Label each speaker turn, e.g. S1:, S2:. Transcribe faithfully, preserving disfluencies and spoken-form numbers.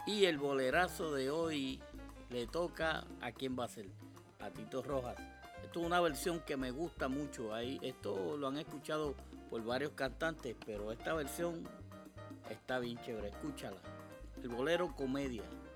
S1: Y el bolerazo de hoy le toca a quién va a ser, a Tito Rojas. Esto es una versión que me gusta mucho. Ahí, esto lo han escuchado por varios cantantes, pero esta versión está bien chévere. Escúchala. El bolero Comedia.